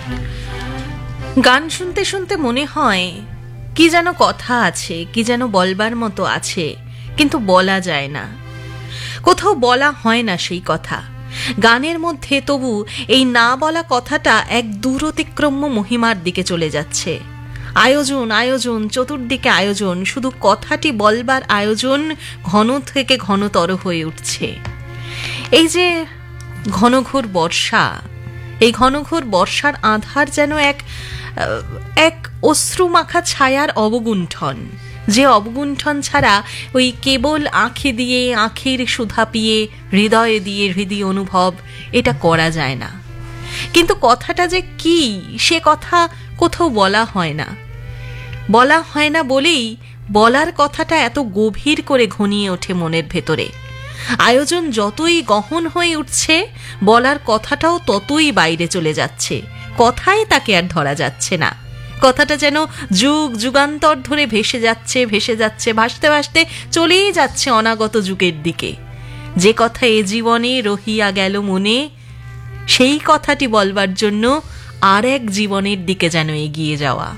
গান শুনতে শুনতে মনে হয় কি যেন কথা আছে, কি যেন বলবার মতো আছে, কিন্তু বলা যায় না, কোথাও বলা হয় না সেই কথা। গানের মধ্যে তবু এই না বলা কথাটা এক দূরতিক্রম্য মহিমার দিকে চলে যাচ্ছে। আয়োজন আয়োজন, চতুর্দিকে আয়োজন, শুধু কথাটি বলবার আয়োজন ঘন থেকে ঘনতর হয়ে উঠছে। এই যে ঘনঘোর বর্ষা, এই ঘনঘোর বর্ষার আধার যেন এক অশ্রুমাখা ছায়ার অবগুণ্ঠন, যে অবগুণ্ঠন ছাড়া ওই কেবল আঁখি দিয়ে আঁখির সুধা পিয়ে হৃদয়ে দিয়ে হৃদয় অনুভব এটা করা যায় না। কিন্তু কথাটা যে কি সে কথা কোথাও বলা হয় না। বলা হয় না বলেই বলার কথাটা এত গভীর করে ঘনিয়ে ওঠে মনের ভেতরে। আয়োজন যতই গহন হয়ে উঠছে, বলার কথাটাও ততই বাইরে চলে যাচ্ছে। কথাই তাকে আর ধরা যাচ্ছে না। কথাটা যেন যুগ যুগান্তর ধরে ভেসে যাচ্ছে, ভেসে যাচ্ছে, ভাসতে ভাসতে চলেই যাচ্ছে অনাগত যুগের দিকে। যে কথা এ জীবনে রহিয়া গেল মনে, সেই কথাটি বলবার জন্য আর এক জীবনের দিকে যেন এগিয়ে যাওয়া।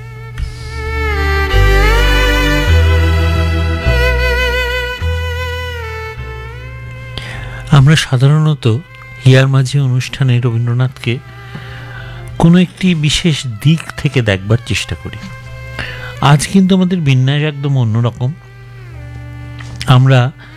আমরা সাধারণত হিয়ার মাঝি অনুষ্ঠানে রবীন্দ্রনাথকে কোনো একটি বিশেষ দিক থেকে দেখবার চেষ্টা করি। আজ কিন্তু আমাদের বিন্যাস একদম অন্যরকম। আমরা